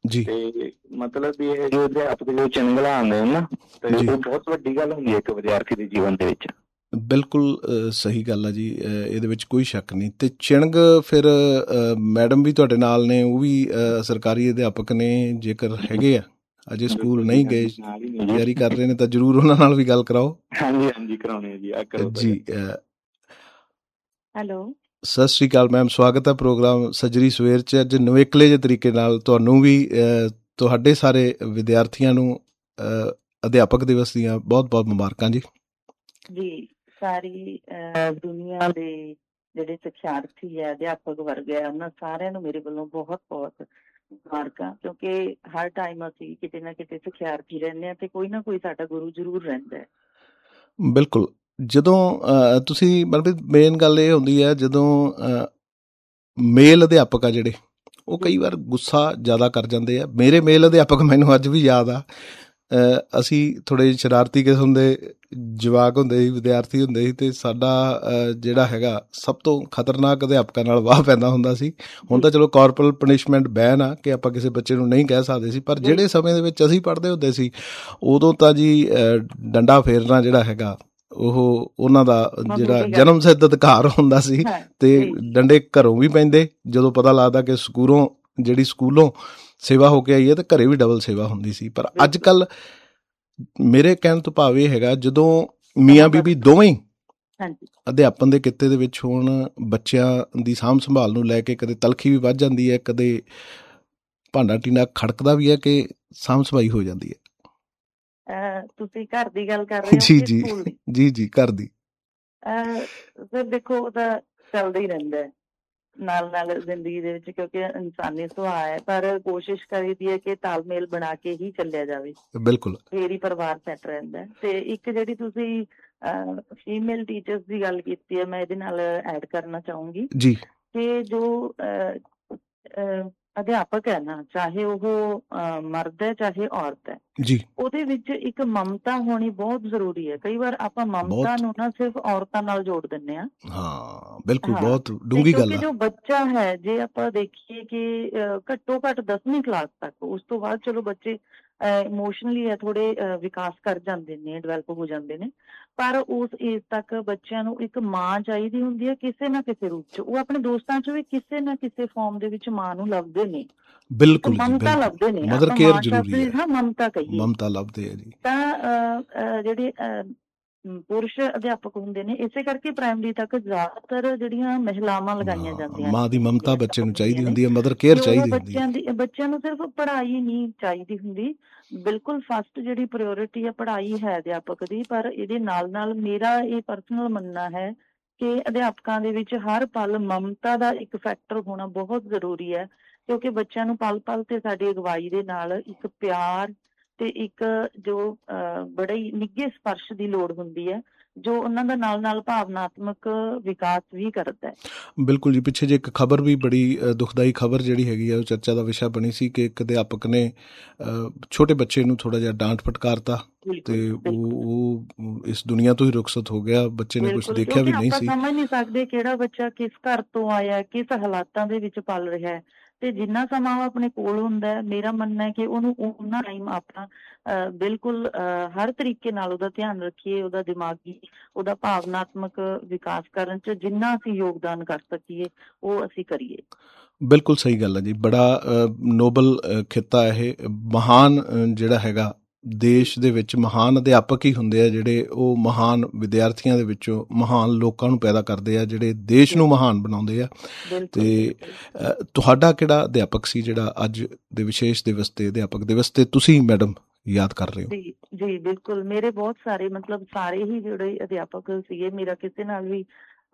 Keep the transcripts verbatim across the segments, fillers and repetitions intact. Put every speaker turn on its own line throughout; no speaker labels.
ਜੀ
ਤੇ ਮਤਲਬ ਵੀ ਇਹ ਜੋ ਅਧਿਆਪਕ ਜੋ ਚੰਗਲਾ ਆਉਂਦੇ ਨੇ ਨਾ, ਤੇ
ਜੀ
ਉਹ ਬਹੁਤ ਵੱਡੀ ਗੱਲ ਹੁੰਦੀ ਹੈ ਇੱਕ ਵਿਦਿਆਰਥੀ ਦੇ ਜੀਵਨ ਦੇ ਵਿੱਚ।
ਬਿਲਕੁਲ ਅ, ਸਹੀ ਗੱਲ ਆ ਜੀ। ਅ, ਇਹਦੇ ਵਿੱਚ ਕੋਈ ਸ਼ੱਕ ਨਹੀਂ। ਤੇ ਚਿਣਗ ਫਿਰ ਅ, ਮੈਡਮ ਵੀ ਤੁਹਾਡੇ ਨਾਲ ਨੇ, ਉਹ ਵੀ ਅ, ਸਰਕਾਰੀ ਅਧਿਆਪਕ ਨੇ? ਜੇਕਰ ਹੈਗੇ ਆ, ਅਜੇ ਸਕੂਲ
ਬਿਲਕੁਲ ਜੀ,
ਨਹੀਂ ਗਏ,
ਹਾਂਜੀ ਨਾਲ ਹੀ ਨੇ ਜੀ।
ਤਿਆਰੀ ਕਰ ਰਹੇ ਨੇ, ਤਾਂ ਜ਼ਰੂਰ ਉਹਨਾਂ ਨਾਲ ਵੀ ਗੱਲ ਕਰਾਓ।
ਹਾਂਜੀ ਹਾਂਜੀ ਕਰਾਉਣੇ ਆ ਜੀ, ਆ
ਅ,
ਕਰੋ ਤਾਂ
ਜੀ
ਗੱਲ।
ਅ,
ਹੈਲੋ,
ਸਤਿ ਸ਼੍ਰੀ ਅਕਾਲ ਮੈਮ, ਸਵਾਗਤ ਹੈ ਪ੍ਰੋਗਰਾਮ ਸੱਜਰੀ ਸਵੇਰ 'ਚ। ਅੱਜ ਨਵੇਕਲੇ ਜਿਹੇ ਤਰੀਕੇ ਨਾਲ ਤੁਹਾਨੂੰ ਵੀ ਅ, ਤੁਹਾਡੇ ਸਾਰੇ ਵਿਦਿਆਰਥੀਆਂ ਨੂੰ ਅ, ਅਧਿਆਪਕ ਦਿਵਸ ਦੀਆਂ ਬਹੁਤ ਬਹੁਤ ਮੁਬਾਰਕਾਂ ਜੀ।
ਜੀ ਸਾਰੀ ਅਹ, ਦੁਨੀਆ ਦੇ ਜਿਹੜੇ ਸਿਖਿਆਰਥੀ ਹੈ, ਅਧਿਆਪਕ ਵਰਗ ਹੈ, ਉਹਨਾਂ ਸਾਰਿਆਂ ਨੂੰ ਮੇਰੇ ਵੱਲੋਂ ਬਹੁਤ ਬਹੁਤ ਮੁਬਾਰਕਾਂ। ਕਿਉਂਕਿ ਹਰ ਟਾਈਮ ਅਸੀਂ ਕਿਤੇ ਨਾ ਕਿਤੇ ਸਿਖਿਆਰਥੀ ਰਹਿੰਦੇ ਹਾਂ ਤੇ ਕੋਈ ਨਾ ਕੋਈ ਸਾਡਾ ਗੁਰੂ ਜ਼ਰੂਰ ਰਹਿੰਦਾ ਹੈ।
ਬਿਲਕੁਲ। ਜਦੋਂ ਅ, ਤੁਸੀਂ ਮਤਲਬ ਮੇਨ ਗੱਲ ਇਹ ਹੁੰਦੀ ਹੈ, ਜਦੋਂ ਅ, ਮੇਲ ਅਧਿਆਪਕ ਆ ਜਿਹੜੇ, ਉਹ
ਜੀ
ਕਈ ਵਾਰ ਗੁੱਸਾ ਜ਼ਿਆਦਾ ਕਰ ਜਾਂਦੇ ਆ। ਮੇਰੇ ਮੇਲ ਅਧਿਆਪਕ ਮੈਨੂੰ ਅੱਜ ਵੀ ਯਾਦ ਆ। ਅ, ਅਸੀਂ ਥੋੜ੍ਹੇ ਸ਼ਰਾਰਤੀ ਕਿਸਮ ਦੇ ਜਵਾਕ ਹੁੰਦੇ ਸੀ, ਵਿਦਿਆਰਥੀ ਹੁੰਦੇ ਸੀ, ਅਤੇ ਸਾਡਾ ਅ, ਜਿਹੜਾ ਹੈਗਾ ਸਭ ਤੋਂ ਖਤਰਨਾਕ ਅਧਿਆਪਕਾਂ ਨਾਲ ਵਾਹ ਪੈਂਦਾ ਹੁੰਦਾ ਸੀ। ਹੁਣ
ਜੀ
ਤਾਂ ਚਲੋ ਕਾਰਪੋਰਲ ਪਨਿਸ਼ਮੈਂਟ ਬੈਨ ਆ ਕਿ ਆਪਾਂ ਕਿਸੇ ਬੱਚੇ ਨੂੰ ਨਹੀਂ ਕਹਿ ਸਕਦੇ ਸੀ, ਪਰ ਜਿਹੜੇ
ਬਿਲਕੁਲ
ਸਮੇਂ ਦੇ ਵਿੱਚ ਅਸੀਂ ਪੜ੍ਹਦੇ ਹੁੰਦੇ ਸੀ, ਉਦੋਂ ਤਾਂ ਜੀ ਅ, ਡੰਡਾ ਫੇਰਨਾ ਜਿਹੜਾ ਹੈਗਾ, ਉਹ ਉਹਨਾਂ ਦਾ ਜਿਹੜਾ
ਮਾਮੂਲੀ ਗੱਲ
ਜਨਮ
ਸੀ।
ਸਿੱਧ ਅਧਿਕਾਰ ਹੁੰਦਾ ਸੀ।
ਹਾਂ
ਤੇ
ਜੀ ਜੀ
ਡੰਡੇ ਘਰੋਂ ਵੀ ਪੈਂਦੇ, ਜਦੋਂ ਪਤਾ ਲੱਗਦਾ ਕਿ ਸਕੂਲੋਂ ਜਿਹੜੀ ਸਕੂਲੋਂ ਸੇਵਾ ਹੋ ਕੇ ਆਈ ਹੈ, ਤੇ ਘਰੇ ਵੀ ਡਬਲ ਸੇਵਾ ਹੁੰਦੀ ਸੀ। ਪਰ ਅੱਜ
ਬਿਲਕੁਲ
ਕੱਲ੍ਹ ਮੇਰੇ ਕਹਿਣ ਤੋਂ ਭਾਵ ਇਹ ਹੈਗਾ, ਜਦੋਂ
ਸਮਾਂ
ਮੀਆਂ ਬੀਬੀ
ਬਦਲ
ਦੋਵੇਂ ਹੀ
ਹਾਂਜੀ
ਅਧਿਆਪਨ ਦੇ ਕਿੱਤੇ ਦੇ ਵਿੱਚ ਹੋਣ, ਬੱਚਿਆਂ ਦੀ ਸਾਂਭ ਸੰਭਾਲ ਨੂੰ ਲੈ ਕੇ ਕਦੇ ਤਲਖੀ ਵੀ ਵੱਧ ਜਾਂਦੀ ਹੈ, ਕਦੇ ਭਾਂਡਾ ਟੀਂਡਾ ਖੜਕਦਾ ਵੀ ਹੈ, ਕਿ ਸਾਂਭ ਸੰਭਾਈ ਹੋ ਜਾਂਦੀ ਹੈ।
ਅਹ, ਤੁਸੀਂ ਘਰ ਦੀ ਗੱਲ ਕਰ ਰਹੇ ਹੋ
ਜੀ
ਕਿ
ਜੀ
ਸਕੂਲ ਦੀ?
ਜੀ ਜੀ ਘਰ ਦੀ।
ਅਹ, ਫਿਰ ਦੇਖੋ ਉਹ ਤਾਂ ਚੱਲਦਾ ਹੀ ਰਹਿੰਦਾ ਹੈ ਨਾਲ ਨਾਲ ਜ਼ਿੰਦਗੀ ਦੇ ਵਿੱਚ, ਕਿਉਂਕਿ ਇਨਸਾਨੀ ਸੁਭਾਅ ਹੈ। ਪਰ ਕੋਸ਼ਿਸ਼ ਕਰੀਦੀ ਹੈ ਕਿ ਤਾਲਮੇਲ ਬਣਾ ਕੇ ਹੀ ਚੱਲਿਆ ਜਾਵੇ,
ਬਿਲਕੁਲ
ਫੇਰ ਹੀ ਪਰਿਵਾਰ ਸੈੱਟ ਰਹਿੰਦਾ ਹੈ। ਤੇ ਇੱਕ ਜਿਹੜੀ ਤੁਸੀਂ ਫੀਮੇਲ ਟੀਚਰਸ ਦੀ ਗੱਲ ਕੀਤੀ ਹੈ, ਮੈਂ ਇਹਦੇ ਨਾਲ ਐਡ ਕਰਨਾ ਚਾਹੂੰਗੀ
ਜੀ
ਕਿ ਜੋ ਅਹ, ਅਹ, ਅਧਿਆਪਕ ਹੈ ਨਾ, ਚਾਹੇ ਉਹ ਅਹ, ਮਰਦ ਹੈ ਚਾਹੇ ਔਰਤ ਹੈ,
ਜੀ
ਉਹਦੇ ਵਿੱਚ ਇੱਕ ਮਮਤਾ ਹੋਣੀ ਬਹੁਤ ਜ਼ਰੂਰੀ ਹੈ। ਕਈ ਵਾਰ ਆਪਾਂ ਮਮਤਾ
ਬਹੁਤ,
ਨੂੰ ਨਾ ਸਿਰਫ ਔਰਤਾਂ ਨਾਲ ਜੋੜ ਦਿੰਦੇ ਹਾਂ।
ਹਾਂ ਬਿਲਕੁਲ,
ਹਾਂ,
ਬਹੁਤ
ਤੇ
ਡੂੰਘੀ ਗੱਲ
ਕਿਉਂਕਿ
ਆ।
ਜੋ ਬੱਚਾ ਹੈ, ਜੇ ਆਪਾਂ ਦੇਖੀਏ ਕਿ ਅਹ, ਘੱਟੋ ਘੱਟ ਦਸਵੀਂ ਕਲਾਸ ਤੱਕ, ਉਸ ਤੋਂ ਬਾਅਦ ਚਲੋ ਬੱਚੇ ਇਮੋਸ਼ਨਲੀ ਹੈ ਥੋੜੇ ਵਿਕਾਸ ਕਰ ਜਾਂਦੇ ਨੇ, ਡਿਵੈਲਪ ਹੋ ਜਾਂਦੇ ਨੇ, ਪਰ ਉਸ ਏਜ ਤੱਕ ਬੱਚਿਆਂ ਨੂੰ ਇੱਕ ਮਾਂ ਚਾਹੀਦੀ ਹੁੰਦੀ ਹੈ ਕਿਸੇ ਨਾ ਕਿਸੇ ਰੂਪ ਚ। ਉਹ ਆਪਣੇ ਦੋਸਤਾਂ ਚ ਵੀ ਕਿਸੇ ਨਾ ਕਿਸੇ ਫਾਰਮ ਦੇ ਵਿੱਚ ਮਾਂ ਨੂੰ ਲੱਭਦੇ ਨੇ, ਇੱਕ
ਬਿਲਕੁਲ ਜੀ
ਮਮਤਾ
ਬਿਲਕੁਲ,
ਲੱਭਦੇ ਨੇ।
ਮਦਰ
ਆਪਾਂ
ਕੇਅਰ
ਮਾਂ ਸ਼ਬਦ
ਜ਼ਰੂਰੀ
ਦੀ
ਹੈ,
ਨਾ ਮਮਤਾ ਕਹੀਏ
ਮਮਤਾ ਲੱਭਦੇ ਆ ਜੀ।
ਤਾਂ ਅਹ, ਅਹ, ਜਿਹੜੇ ਅਹ, ਅਮ, ਪੁਰਸ਼ ਅਧਿਆਪਕ ਹੁੰਦੇ ਨੇ, ਇਸੇ ਕਰਕੇ ਪ੍ਰਾਇਮਰੀ ਤੱਕ ਜ਼ਿਆਦਾਤਰ ਜਿਹੜੀਆਂ ਮਹਿਲਾਵਾਂ ਲਗਾਈਆਂ
ਹਾਂ,
ਜਾਂਦੀਆਂ
ਮਾਂ ਦੀ
ਨੇ,
ਮਮਤਾ
ਜਿਹੜੀਆਂ
ਬੱਚੇ ਨੂੰ
ਅਧਿਆਪਕ
ਚਾਹੀਦੀ
ਹੁੰਦੀਆਂ ਨੇ,
ਹੁੰਦੀ ਹੈ, ਮਦਰ
ਕਿ
ਕੇਅਰ
ਉਹ
ਚਾਹੀਦੀ ਹੁੰਦੀ ਹੈ।
ਬੱਚਿਆਂ ਦੀ ਬੱਚਿਆਂ ਨੂੰ ਸਿਰਫ ਪੜ੍ਹਾਈ ਨਹੀਂ ਚਾਹੀਦੀ ਹੁੰਦੀ। ਬਿਲਕੁਲ ਫਸਟ ਜਿਹੜੀ ਪ੍ਰਾਇੋਰਟੀ ਹੈ ਪੜ੍ਹਾਈ ਹੈ ਅਧਿਆਪਕ ਦੀ, ਪਰ ਇਹਦੇ ਨਾਲ ਨਾਲ ਮੇਰਾ ਇਹ ਪਰਸਨਲ ਮੰਨਣਾ ਹੈ ਕਿ ਅਧਿਆਪਕਾਂ ਦੇ ਵਿੱਚ ਹਰ ਪਲ ਮਮਤਾ ਦਾ ਇੱਕ ਫੈਕਟਰ ਹੋਣਾ ਬਹੁਤ ਜ਼ਰੂਰੀ ਹੈ। ਕਿਉਂਕਿ ਬੱਚਿਆਂ ਨੂੰ ਪਲ ਪਲ ਤੇ ਸਾਡੀ ਅਗਵਾਈ ਦੇ ਨਾਲ ਇੱਕ ਪਿਆਰ ਤੇ ਇੱਕ ਜੋ ਬੜੇ ਹੀ ਨਿੱਘੇ ਸਪਰਸ਼ ਦੀ ਲੋੜ ਹੁੰਦੀ ਹੈ, ਜੋ ਉਹਨਾਂ ਦਾ ਨਾਲ ਨਾਲ ਭਾਵਨਾਤਮਕ ਵਿਕਾਸ ਵੀ ਕਰਦਾ ਹੈ।
ਬਿਲਕੁਲ ਜੀ। ਪਿੱਛੇ ਜੇ ਇੱਕ ਖਬਰ ਵੀ ਬੜੀ ਅ, ਦੁਖਦਾਈ ਖਬਰ ਜਿਹੜੀ ਹੈਗੀ ਆ, ਉਹ ਚਰਚਾ ਦਾ ਵਿਸ਼ਾ ਬਣੀ ਸੀ ਕਿ ਇੱਕ ਅਧਿਆਪਕ ਨੇ ਅ, ਛੋਟੇ ਬੱਚੇ ਨੂੰ ਥੋੜ੍ਹਾ ਜਿਹਾ ਡਾਂਟ ਫਟਕਾਰਤਾ,
ਬਿਲਕੁਲ
ਤੇ
ਬਿਲਕੁਲ
ਉਹ ਉਹ ਇਸ ਦੁਨੀਆ ਤੋਂ ਹੀ ਰੁਖਸਤ ਹੋ ਗਿਆ। ਬੱਚੇ ਨੇ ਕੁਝ
ਬਿਲਕੁਲ
ਦੇਖਿਆ
ਕਿਉਂਕਿ
ਵੀ ਨਹੀਂ
ਆਪਾਂ
ਸੀ।
ਸਮਝ ਨਹੀਂ ਸਕਦੇ ਕਿਹੜਾ ਬੱਚਾ ਕਿਸ ਘਰ ਤੋਂ ਆਇਆ, ਕਿਸ ਹਾਲਾਤਾਂ ਦੇ ਵਿੱਚ ਪਲ ਰਿਹਾ ਹੈ, ਤੇ ਜਿੰਨਾ ਸਮਾਂ ਉਹ ਆਪਣੇ ਕੋਲ ਹੁੰਦਾ ਹੈ, ਮੇਰਾ ਮੰਨਣਾ ਹੈ ਕਿ ਉਹਨੂੰ ਉਹਨਾਂ ਟਾਈਮ ਆਪਣਾ ਅਹ, ਬਿਲਕੁਲ ਅਹ, ਹਰ ਤਰੀਕੇ ਨਾਲ ਉਹਦਾ ਧਿਆਨ ਰੱਖੀਏ, ਉਹਦਾ ਦਿਮਾਗੀ, ਉਹਦਾ ਭਾਵਨਾਤਮਕ ਵਿਕਾਸ ਕਰਨ 'ਚ ਜਿੰਨਾ ਅਸੀਂ ਯੋਗਦਾਨ ਕਰ ਸਕੀਏ ਉਹ ਅਸੀਂ ਕਰੀਏ।
ਬਿਲਕੁਲ ਸਹੀ ਗੱਲ ਹੈ ਜੀ। ਬੜਾ ਅ, ਨੋਬਲ ਅ, ਖਿੱਤਾ ਇਹ। ਮਹਾਨ ਅ, ਜਿਹੜਾ ਹੈਗਾ ਦੇਸ਼ ਦੇ ਵਿੱਚ ਮਹਾਨ ਅਧਿਆਪਕ ਹੀ ਹੁੰਦੇ ਆ, ਜਿਹੜੇ ਉਹ ਮਹਾਨ ਵਿਦਿਆਰਥੀਆਂ ਦੇ ਵਿੱਚੋਂ ਮਹਾਨ ਲੋਕਾਂ ਨੂੰ ਪੈਦਾ ਕਰਦੇ ਆ, ਜਿਹੜੇ ਦੇਸ਼ ਨੂੰ
ਬਿਲਕੁਲ
ਮਹਾਨ ਬਣਾਉਂਦੇ ਆ।
ਬਿਲਕੁਲ
ਤੇ
ਬਿਲਕੁਲ
ਅ, ਤੁਹਾਡਾ ਕਿਹੜਾ ਅਧਿਆਪਕ ਸੀ ਜਿਹੜਾ ਅੱਜ ਦੇ ਵਿਸ਼ੇਸ਼ ਦਿਵਸ ਤੇ, ਅਧਿਆਪਕ ਦਿਵਸ ਤੇ ਤੁਸੀਂ ਮੈਡਮ ਯਾਦ ਕਰ ਰਹੇ ਹੋ?
ਜੀ ਜੀ ਬਿਲਕੁਲ, ਮੇਰੇ ਬਹੁਤ ਸਾਰੇ, ਮਤਲਬ ਸਾਰੇ ਹੀ ਜਿਹੜੇ ਅਧਿਆਪਕ ਸੀਗੇ, ਮੇਰਾ ਕਿਸੇ ਨਾਲ ਵੀ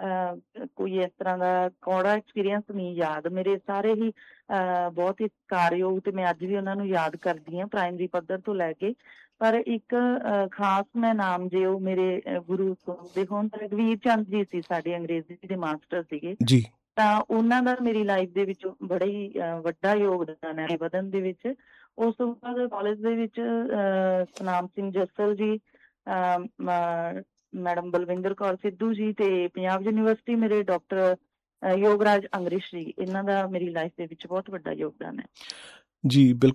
ਅਹ, ਕੋਈ ਇਸ ਤਰ੍ਹਾਂ ਦਾ ਕੌੜਾ ਐਕਸਪੀਰੀਅੰਸ ਨਹੀਂ ਯਾਦ। ਮੇਰੇ ਸਾਰੇ ਹੀ ਅਹ, ਬਹੁਤ ਹੀ ਸਤਿਕਾਰਯੋਗ, ਤੇ ਮੈਂ ਅੱਜ ਵੀ ਉਹਨਾਂ ਨੂੰ ਯਾਦ ਕਰਦੀ ਹਾਂ, ਪ੍ਰਾਇਮਰੀ ਪੱਧਰ ਤੋਂ ਲੈ ਕੇ। ਪਰ ਇੱਕ ਅਹ, ਖਾਸ ਮੈਂ ਨਾਮ, ਜੇ ਉਹ ਮੇਰੇ ਅਹ, ਗੁਰੂ ਸੁਣਦੇ ਹੋਣ, ਤਾਂ ਰਘਵੀਰ ਚੰਦ ਜੀ ਸੀ, ਸਾਡੇ ਅੰਗਰੇਜ਼ੀ ਦੇ ਮਾਸਟਰ ਸੀਗੇ।
ਜੀ
ਤਾਂ ਉਹਨਾਂ ਦਾ ਮੇਰੀ ਲਾਈਫ ਦੇ ਵਿੱਚ ਬੜਾ ਹੀ ਅਹ, ਵੱਡਾ ਯੋਗਦਾਨ ਹੈ ਵਧਣ ਦੇ ਵਿੱਚ। ਉਸ ਤੋਂ ਬਾਅਦ ਕਾਲਜ ਦੇ ਵਿੱਚ ਅਹ, ਸਤਨਾਮ ਸਿੰਘ ਜੱਸਲ ਜੀ, ਅਹ, ਮ- ਮੈਡਮ ਬਲਵਿੰਦਰ ਕੌਰ ਸਿੱਧੂ ਜੀ, ਤੇ ਪੰਜਾਬ ਯੂਨੀਵਰਸਿਟੀ ਮੇਰੇ ਡਾਕਟਰ ਯੋਗਰਾਜ ਅੰਗਰੇਸ਼ ਜੀ, ਇਹਨਾਂ ਦਾ ਮੇਰੀ ਲਾਈਫ ਦੇ ਵਿੱਚ ਬਹੁਤ ਵੱਡਾ ਯੋਗਦਾਨ ਹੈ।
ਜੀ ਬਿਲਕੁਲ।